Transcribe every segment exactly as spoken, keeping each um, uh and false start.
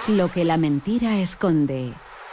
Lo que la mentira esconde.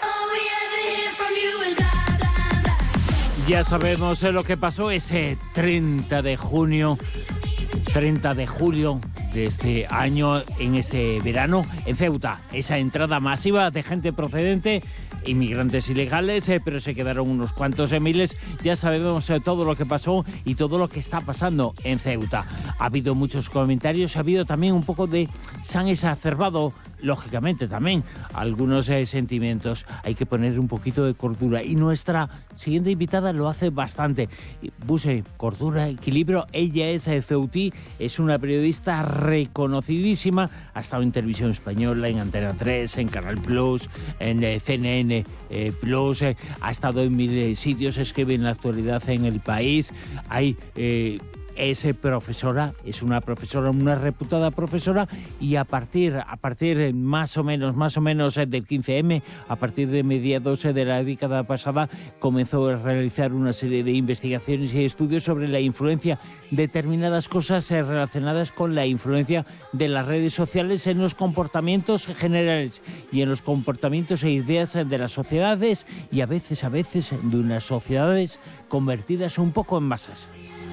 Ya sabemos eh, lo que pasó ese treinta de junio, treinta de julio de este año, en este verano, en Ceuta. Esa entrada masiva de gente procedente, inmigrantes ilegales, eh, pero se quedaron unos cuantos eh, miles. Ya sabemos eh, todo lo que pasó y todo lo que está pasando en Ceuta. Ha habido muchos comentarios, ha habido también un poco de... Se han exacerbado, lógicamente, también algunos eh, sentimientos. Hay que poner un poquito de cordura y nuestra siguiente invitada lo hace bastante. Puse cordura, equilibrio. Ella es eh, ceutí, es una periodista reconocidísima. Ha estado en Televisión Española, en Antena tres, en Canal Plus, en eh, C N N eh, Plus. Eh, ha estado en mil eh, sitios, escribe en la actualidad en El País. Hay... Eh, Es profesora, es una profesora, una reputada profesora, y a partir, a partir más o menos, más o menos del quince eme, a partir de mediados de la década pasada, comenzó a realizar una serie de investigaciones y estudios sobre la influencia de determinadas cosas relacionadas con la influencia de las redes sociales en los comportamientos generales y en los comportamientos e ideas de las sociedades, y a veces, a veces, de unas sociedades convertidas un poco en masas.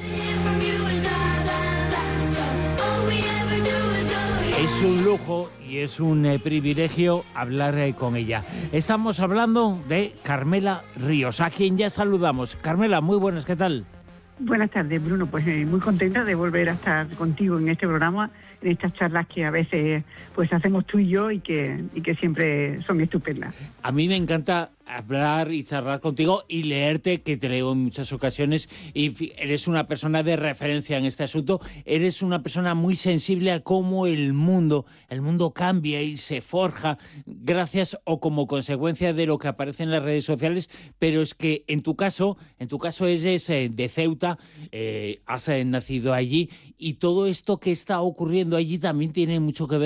Es un lujo y es un eh, privilegio hablar eh, con ella. Estamos hablando de Carmela Ríos, a quien ya saludamos. Carmela, muy buenas, ¿qué tal? Buenas tardes, Bruno. Pues eh, muy contenta de volver a estar contigo en este programa, en estas charlas que a veces pues hacemos tú y yo y que, y que siempre son estupendas. A mí me encanta hablar y charlar contigo y leerte, que te leo en muchas ocasiones, y eres una persona de referencia en este asunto. Eres una persona muy sensible a cómo el mundo, el mundo cambia y se forja gracias o como consecuencia de lo que aparece en las redes sociales, pero es que en tu caso, en tu caso eres eh, de Ceuta, eh, has eh, nacido allí, y todo esto que está ocurriendo allí también tiene mucho que ver